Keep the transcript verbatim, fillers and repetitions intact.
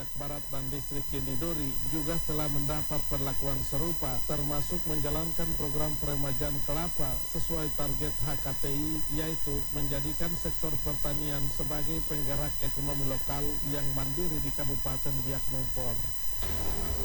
Biak Barat dan distrik Kendidori juga telah mendapat perlakuan serupa, termasuk menjalankan program peremajaan kelapa sesuai target H K T I, yaitu menjadikan sektor pertanian sebagai penggerak ekonomi lokal yang mandiri di Kabupaten Biak Numfor.